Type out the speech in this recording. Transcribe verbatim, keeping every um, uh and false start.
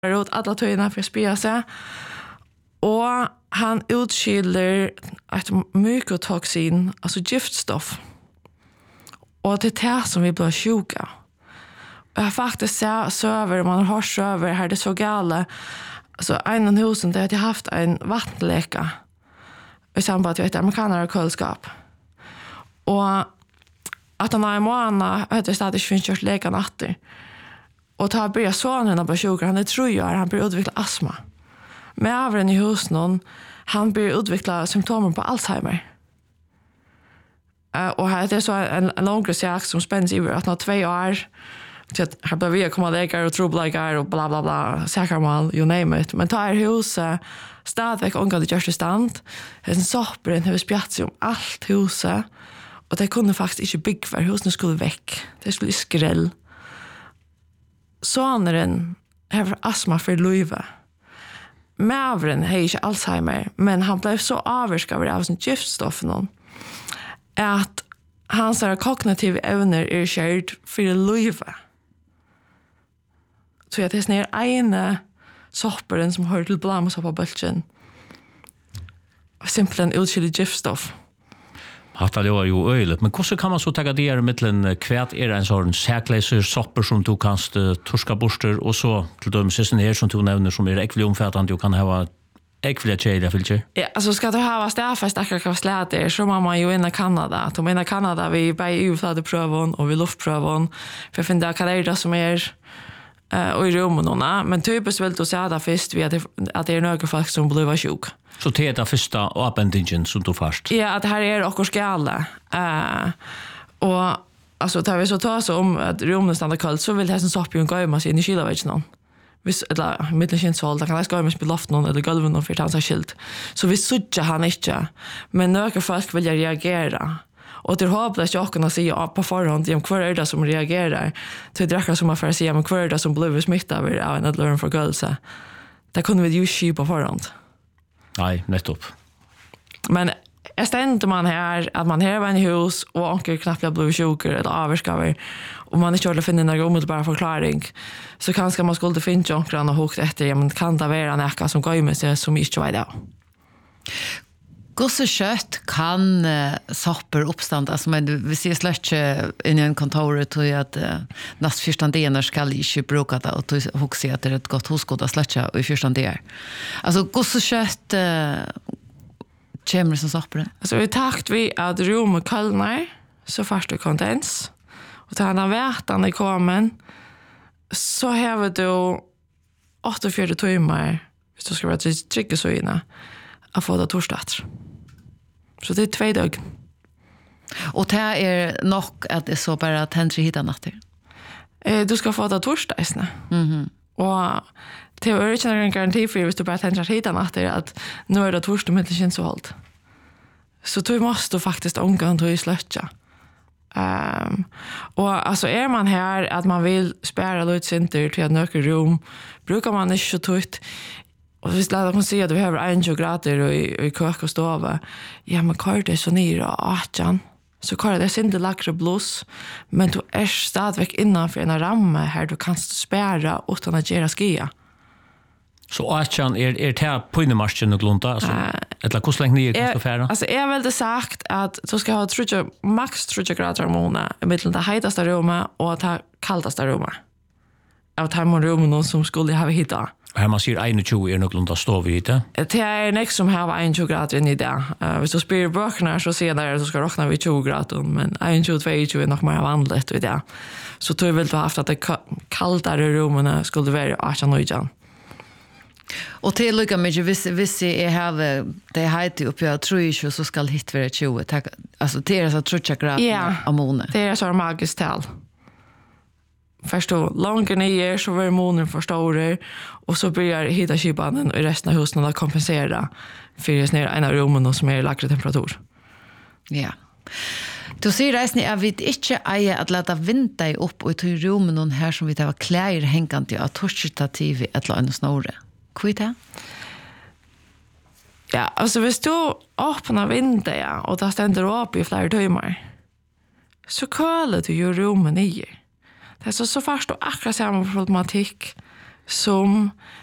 ut alla tøyna för att spya sig. Och han utskiljer ett mykotoxin, alltså giftstoff. Och det är det som vi blir sjuka. Jag har faktiskt sett söver, man har hört söver, här det så galet. Alltså en av husen där jag har haft en vattenläka. I samband med att jag vet amerikaner och kölskap. Och att han har en månad, jag vet att det finns kört läkan natter. Och då börjar sonen på sjuka, han är trojare, han börjar utveckla astma. Med avren i husen, han börjar utveckla symptomer på Alzheimer. Uh, och här det är så en, en långre sak som spänns över att nå två år. Så att här behöver jag komma läkare och trobläkare och bla bla bla, säkermål, you name it. Men tar huset stadigväck omgående görs i stand. En soppren har spjatt sig om allt huset. Och det kunde faktiskt inte bygga för husen skulle väck. Det skulle skräll. Soneren har astma för luva. Mavren har inte Alzheimer, men han blev så avskärad av sin giftstoffen att hans kognitiva evner är skärd för luva. Så att det är sån här ena sopperen som hör till blomsoppa-bölken. Simpelthen utskillig giftstoff. Hatta det var ju öjligt, men hur kan man så ta det här mittlen kvärt är en sån säkläser sopper som du kan uh, torska borster och så till de sisten här som du nämner som är äckligt omfattande och kan ha äckligt tjejliga filter. Ja, alltså ska du ha stäffast akkurat släter så man man ju in i Kanada. De in i Kanada vi bei utflade prövon och vi luftprövon för att finna kalorier som är uh, och i rummen, men typiskt vill du säga det först vi att det, att det är några folk som blir sjuk. Så det är det första avbindningen som du först? Ja, att här är också skala. Uh, och alltså tar vi så tar så om att rummet stannar kallt så vill det här som soppen gå med sig in i kylaväggen. Vis eller mittelkinshåll, där kan det gå med i loften eller golven och för att han skilt. Så vi suger han inte. Men några folk vill reagera. Och det hoppas jag kunna se på förhand om kvar är det som reagerar. Det dräcker som man får se om kvar är det som blir smittad av en eller en förgåelse. Det kunde vi ju sky på förhand. Nej, nettopp. Men jag ständer man här att man här var en hus och onkel knappt jag blev sjuk eller avskaver och man inte skulle finna någon omedelbar förklaring så kanske man skulle finna onkran och hukt efter ja, men kan det vara näka som går med sig som inte vet det. Gosse kött kan uh, sopper uppstand alltså men vi ser släck in i en kontor tror jag att uh, näst första delen ska inte bruka det och huxa att det är ett gott husgård att släcka i första delen. Alltså gosse kött uh, kommer som sopper. Alltså i takt vi att rummet kallnar så först kondens och tar han vätan i komen så har du åttiofyra timmar hvis du ska vara trygg så inne att få det torsdags. Så det är två dagar. Och det är nog att det så bara tändre hitta natter. Eh, du ska få det torsdags. Mhm. Och det är inte en garanti för att du bara tändre hitta natter att nu är det torsdag men det känns så hållt. Så du måste faktiskt omgående i slötja. Um, och alltså är man här att man vill spärra lite center till ett nöker rum brukar man inte så tutt. Och hvis lär man se att vi har tjugo grader och i, i kök och stova. Ja, men kör det så nere och atjan. Så kör det inte lackre blås. Men du är stadigväck innanför en ramme här du kan spärra utan att göra skia. Så atjan är, är det här på innemarschen och glunta? Alltså, uh, eller hur länge ni kan färra? Alltså, jag har väl sagt att du ska ha trutja, max tjugo grader månad i mitten det hetaste rummet och det kaltaste rummet. Av de här rummen som skulle ha hittat. Här man ser tjugo är nog lunda stå vid det. Det är näst som har tjugo grader in i det. Uh, hvis du spyr böckerna så ser där att du ska räkna vid tjugo grader. Men tjugo två är nog mer vanligt vid det. Så tror jag väl du har haft att det kallare rummen skulle vara arton nöjjan. Och till lika mycket hvis hvis är här det heter uppe jag tror ju så ska hit vara tjugo. Alltså det är så tjugo grader av månen. Det är så magiskt tal. Förstå, långt ner så var månen för stora och så börjar hitta kybanen i resten av husen att kompensera för det ner en av rummen som är lägre temperatur. Ja. Du ser resten är vi inte ejer att låta vinta upp och i rummen någon här som vi tar kläder hängande av torstativ eller en snore. Kvita? Ja, alltså hvis du öppnar vinter ja, och det ständer upp i flera timmar så kallar du ju rummen i. Det är så, så fast och akkurat samma problematik som